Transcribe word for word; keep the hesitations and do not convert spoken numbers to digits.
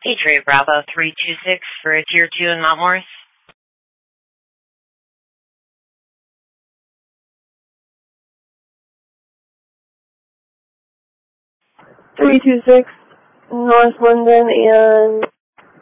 Patriot Bravo three two six for a Tier two in Mount Morris. three two six North London and